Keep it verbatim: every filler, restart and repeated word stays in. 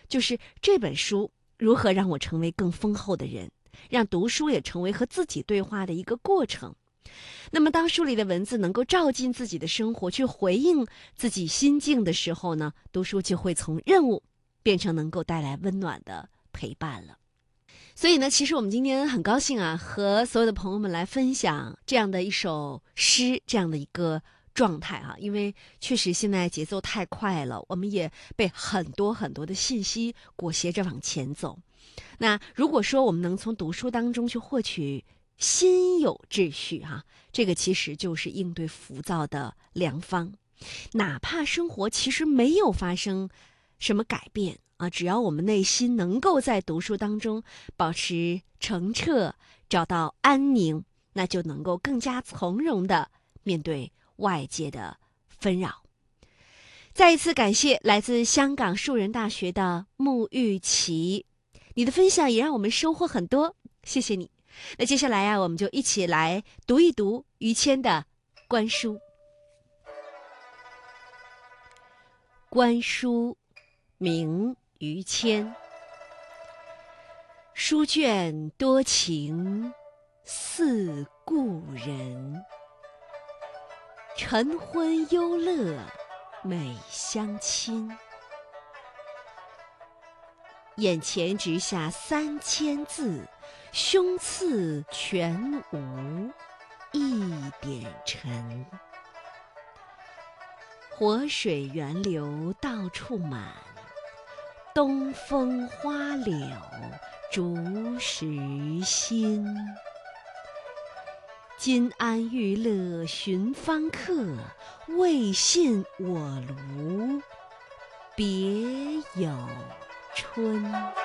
就是这本书如何让我成为更丰厚的人，让读书也成为和自己对话的一个过程。那么当书里的文字能够照进自己的生活，去回应自己心境的时候呢，读书就会从任务变成能够带来温暖的陪伴了。所以呢，其实我们今天很高兴啊，和所有的朋友们来分享这样的一首诗，这样的一个状态啊，因为确实现在节奏太快了，我们也被很多很多的信息裹挟着往前走。那如果说我们能从读书当中去获取心有秩序哈、啊，这个其实就是应对浮躁的良方。哪怕生活其实没有发生什么改变啊，只要我们内心能够在读书当中保持澄澈，找到安宁，那就能够更加从容地面对外界的纷扰。再一次感谢来自香港树人大学的穆玉琪，你的分享也让我们收获很多，谢谢你。那接下来啊，我们就一起来读一读于谦的《观书》。观书，名于谦。书卷多情似故人，晨昏忧乐美相亲。眼前直下三千字，胸次全无一点尘。活水源流到处满，东风花柳逐时新。金安玉勒寻芳客，未信我庐别有春。